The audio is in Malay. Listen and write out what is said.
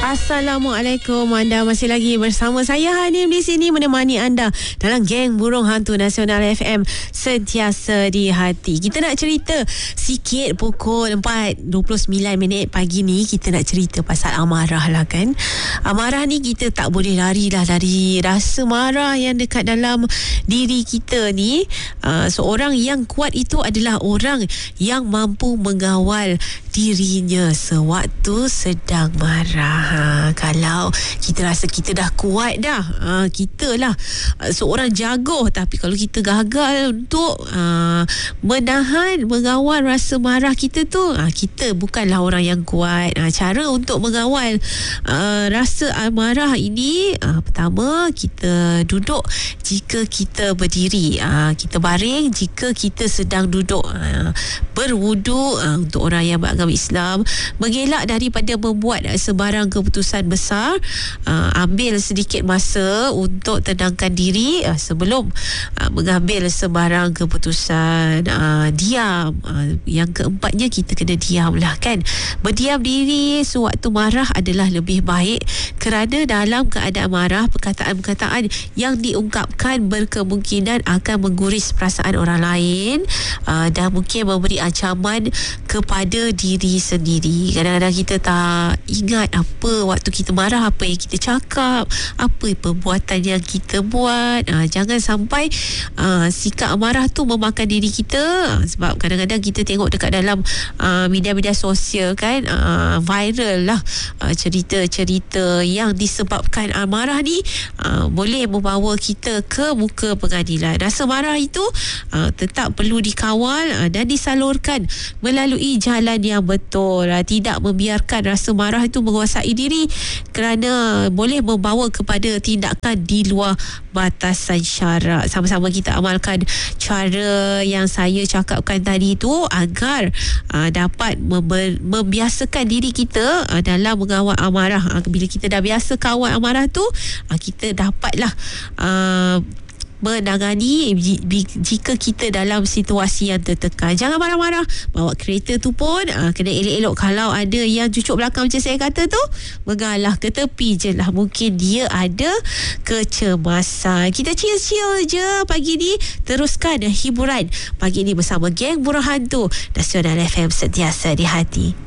Assalamualaikum. Anda masih lagi bersama saya Hanim di sini menemani anda dalam Geng Burung Hantu Nasional FM, sentiasa di hati. Kita nak cerita sikit pukul 4:29 pagi ni. Kita nak cerita pasal amarah lah kan. Amarah ni kita tak boleh lari lah dari rasa marah yang dekat dalam diri kita ni. Seorang yang kuat itu adalah orang yang mampu mengawal dirinya sewaktu sedang marah. Kalau kita rasa kita dah kuat dah, kita lah seorang jagoh, tapi kalau kita gagal untuk menahan, mengawal rasa marah kita tu, kita bukanlah orang yang kuat. Cara untuk mengawal rasa amarah ini, pertama, kita duduk jika kita berdiri, kita baring jika kita sedang duduk, berwuduk untuk orang yang beragama Islam, mengelak daripada membuat sebarang keputusan besar, ambil sedikit masa untuk tenangkan diri sebelum mengambil sebarang keputusan, diam. Yang keempatnya, kita kena diam lah kan. Berdiam diri sewaktu marah adalah lebih baik, kerana dalam keadaan marah, perkataan-perkataan yang diungkapkan berkemungkinan akan mengguris perasaan orang lain, dan mungkin memberi ancaman kepada diri sendiri. Kadang-kadang kita tak ingat apa waktu kita marah, apa yang kita cakap, apa perbuatan yang kita buat. Jangan sampai sikap amarah tu memakan diri kita. Sebab kadang-kadang kita tengok dekat dalam media-media sosial kan, viral lah cerita-cerita yang disebabkan amarah ni boleh membawa kita ke muka pengadilan. Rasa marah itu tetap perlu dikawal dan disalurkan melalui jalan yang betul. Tidak membiarkan rasa marah itu menguasai diri, kerana boleh membawa kepada tindakan di luar batasan syarak. Sama-sama kita amalkan cara yang saya cakapkan tadi tu, agar dapat membiasakan diri kita dalam mengawal amarah. Bila kita dah biasa kawal amarah tu, kita dapatlah menangani jika kita dalam situasi yang tertekan. Jangan marah-marah. Bawa kereta tu pun kena elok-elok. Kalau ada yang cucuk belakang macam saya kata tu, mengalah ke tepi je lah. Mungkin dia ada kecemasan. Kita chill-chill je pagi ni. Teruskan hiburan pagi ni bersama Geng Burung Hantu Nasional FM, sentiasa di hati.